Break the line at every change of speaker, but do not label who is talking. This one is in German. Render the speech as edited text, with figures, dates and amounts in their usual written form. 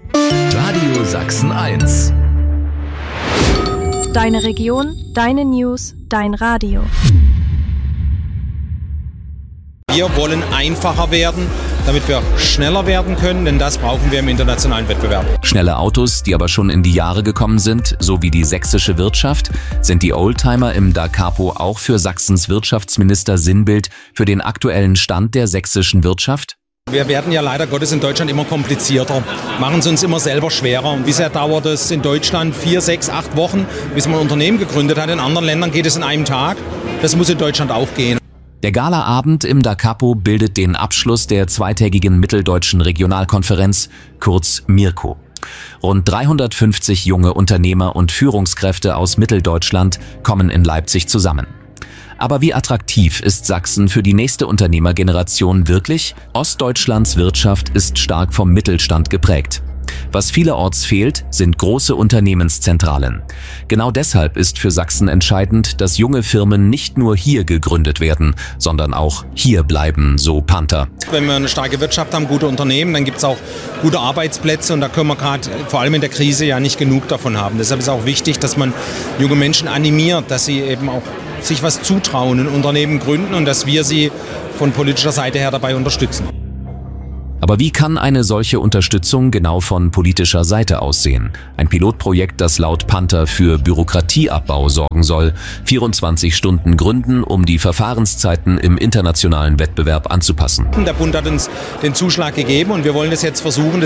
Radio Sachsen 1.
Deine Region, deine News, dein Radio.
Wir wollen einfacher werden, damit wir schneller werden können, denn das brauchen wir im internationalen Wettbewerb.
Schnelle Autos, die aber schon in die Jahre gekommen sind, so wie die sächsische Wirtschaft, sind die Oldtimer im Da Capo auch für Sachsens Wirtschaftsminister Sinnbild für den aktuellen Stand der sächsischen Wirtschaft?
Wir werden ja leider Gottes in Deutschland immer komplizierter, machen es uns immer selber schwerer. Und bisher dauert es in Deutschland 4, 6, 8 Wochen, bis man ein Unternehmen gegründet hat. In anderen Ländern geht es in einem Tag. Das muss in Deutschland auch gehen.
Der Galaabend im Da Capo bildet den Abschluss der zweitägigen Mitteldeutschen Regionalkonferenz, kurz MIRCO. Rund 350 junge Unternehmer und Führungskräfte aus Mitteldeutschland kommen in Leipzig zusammen. Aber wie attraktiv ist Sachsen für die nächste Unternehmergeneration wirklich? Ostdeutschlands Wirtschaft ist stark vom Mittelstand geprägt. Was vielerorts fehlt, sind große Unternehmenszentralen. Genau deshalb ist für Sachsen entscheidend, dass junge Firmen nicht nur hier gegründet werden, sondern auch hier bleiben, so Panther.
Wenn wir eine starke Wirtschaft haben, gute Unternehmen, dann gibt es auch gute Arbeitsplätze und da können wir gerade vor allem in der Krise ja nicht genug davon haben. Deshalb ist auch wichtig, dass man junge Menschen animiert, dass sie eben auch sich was zutrauen, ein Unternehmen gründen und dass wir sie von politischer Seite her dabei unterstützen.
Aber wie kann eine solche Unterstützung genau von politischer Seite aussehen? Ein Pilotprojekt, das laut Panther für Bürokratieabbau sorgen soll, 24 Stunden gründen, um die Verfahrenszeiten im internationalen Wettbewerb anzupassen.
Der Bund hat uns den Zuschlag gegeben und wir wollen das jetzt versuchen,